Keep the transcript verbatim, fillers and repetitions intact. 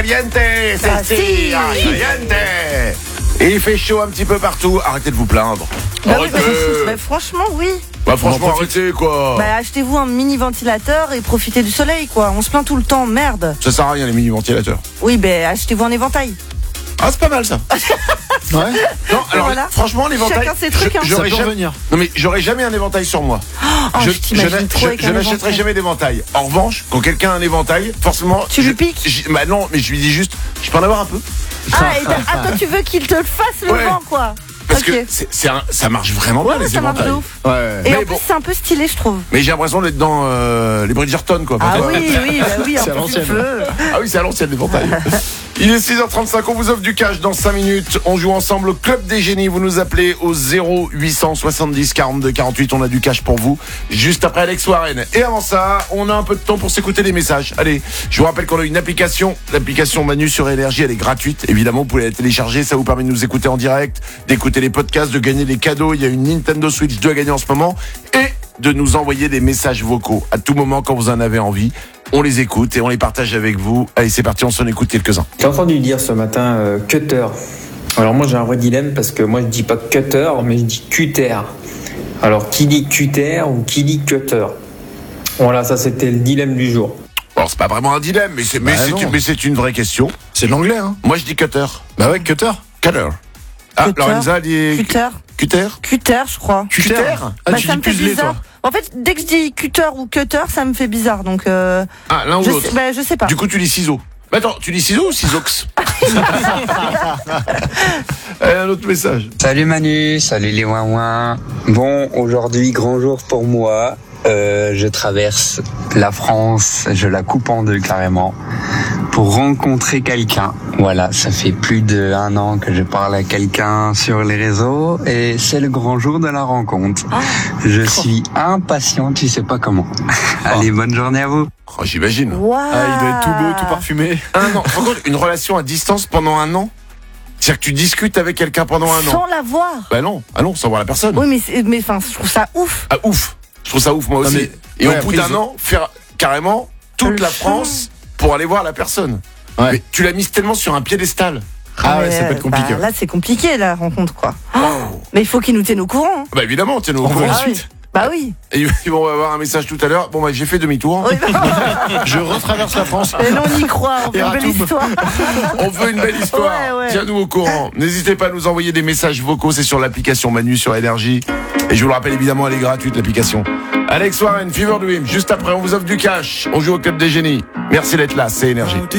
Caliente, Ah, c'est si. caliente. Et il fait chaud un petit peu partout. Arrêtez de vous plaindre. Bah oui, Arrêtez. bah, bah, franchement, oui. Bah franchement, arrêtez quoi. Bah achetez-vous un mini ventilateur et profitez du soleil, quoi. On se plaint tout le temps, merde. Ça sert à rien les mini-ventilateurs. Oui, bah achetez-vous un éventail. Ah, c'est pas mal ça. Ouais. Non, alors Voilà. franchement, l'éventail. Chacun ses trucs, je- hein. J'aurais Ça peut jamais. revenir. Non mais j'aurais jamais un éventail sur moi. Oh, je je t'imagine n'a- trop je- avec je un n'achèterai éventail. jamais d'éventail. En revanche, quand quelqu'un a un éventail, forcément. Tu lui je- piques je- Bah non, mais je lui dis juste, je peux en avoir un peu. Ah, et t'as- ah, toi tu veux qu'il te le fasse le Ouais. vent, quoi. Parce Ok. que c'est, c'est un- ça marche vraiment Ouais, bien les ça marche de éventails. ouf. Ouais. Et Mais en bon. plus, c'est un peu stylé, je trouve. Mais j'ai l'impression d'être dans euh, les Bridgerton quoi. Ah Pas toi. oui, oui, bah oui, un C'est à peu du l'ancienne. feu. Ah oui, c'est à l'ancienne l'éventail. Il est six heures trente-cinq, on vous offre du cash dans cinq minutes. On joue ensemble au Club des Génies. Vous nous appelez au zéro huit cent soixante-dix quarante-deux quarante-huit. On a du cash pour vous. Juste après Alex Warren. Et avant ça, on a un peu de temps pour s'écouter des messages. Allez, je vous rappelle qu'on a une application. L'application Manu sur Énergie, elle est gratuite. Évidemment, vous pouvez la télécharger. Ça vous permet de nous écouter en direct, d'écouter les podcasts, de gagner des cadeaux. Il y a une Nintendo Switch deux à gagner en ce moment. Et de nous envoyer des messages vocaux à tout moment quand vous en avez envie. On les écoute et on les partage avec vous. Allez, c'est parti, on s'en écoute quelques-uns. J'ai entendu dire ce matin euh, cutter. Alors moi j'ai un vrai dilemme parce que moi je dis pas cutter mais je dis cutter. Alors qui dit cutter ou qui dit cutter? Voilà, ça c'était le dilemme du jour. Alors c'est pas vraiment un dilemme, mais c'est mais Bah c'est non. une, mais c'est une vraie question. C'est de l'anglais, hein. Moi je dis cutter. Bah ouais, cutter. Cutter. Ah, Cutter. Lorenza dit Cutter. cutter. Cutter, je crois. Cutter. Ah, Bah, tu ça dis me fait puzzler, bizarre. toi. En fait, dès que je dis cutter ou cutter, ça me fait bizarre. Donc, euh, Ah, l'un ou je, l'autre. sais, bah, je sais pas. Du coup tu dis ciseaux. Mais attends, tu dis ciseaux ou ciseaux? Allez, un autre message. Salut Manu, salut les ouin Bon, aujourd'hui, grand jour pour moi. Euh, je traverse la France, je la coupe en deux carrément, pour rencontrer quelqu'un. Voilà, ça fait plus d'un an que je parle à quelqu'un sur les réseaux et c'est le grand jour de la rencontre. Je suis impatient, tu sais pas comment. Allez, bonne journée à vous. Oh, j'imagine. Waouh. Ah, il doit être tout beau, tout parfumé. Un an. Par contre, une relation à distance pendant un an. C'est-à-dire que tu discutes avec quelqu'un pendant un an. Sans la voir. Bah non, ah non, sans voir la personne. Oui, mais c'est- mais enfin, je trouve ça ouf. Ah ouf. Je trouve ça ouf moi Non, aussi. mais- Et ouais, au bout après, d'un ils ont- an, faire carrément toute Le la chemin. France pour aller voir la personne. Ouais. Mais tu l'as mise tellement sur un piédestal. Ah ouais, Mais, ça peut être compliqué. bah, là, c'est compliqué, la rencontre, quoi. Wow. Mais il faut qu'ils nous tiennent au courant. hein. Bah évidemment, tiens-nous au On courant. veut la Ah oui. suite. Bah oui. Et ils vont avoir un message tout à l'heure. Bon bah j'ai fait demi-tour. Oui, bah, Je retraverse la France. mais non, on y croit. On Et veut une belle Ratoum. histoire. On veut une belle histoire. Ouais, ouais. Tiens-nous au courant. N'hésitez pas à nous envoyer des messages vocaux. C'est sur l'application Manu sur Énergie. Et je vous le rappelle évidemment, elle est gratuite l'application. Alex Warren, Fever Dream. Juste après, on vous offre du cash. On joue au Club des Génies. Merci d'être là. C'est Énergie.